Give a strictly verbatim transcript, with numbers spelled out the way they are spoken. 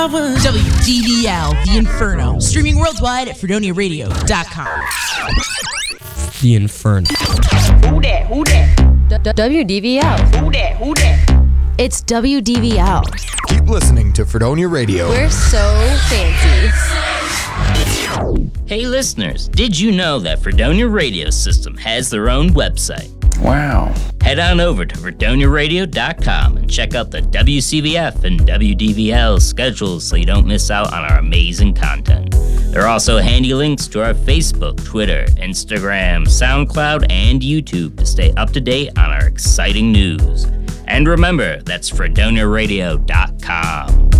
W D V L, The Inferno, streaming worldwide at fredonia radio dot com. The Inferno. Who that? Who that? W D V L. Who that? Who that? It's W D V L. Keep listening to Fredonia Radio. We're so fancy. Hey listeners, did you know that Fredonia Radio System has their own website? Wow. Head on over to fredonia radio dot com and check out the W C V F and W D V L schedules so you don't miss out on our amazing content. There are also handy links to our Facebook, Twitter, Instagram, SoundCloud, and YouTube to stay up to date on our exciting news. And remember, that's fredonia radio dot com.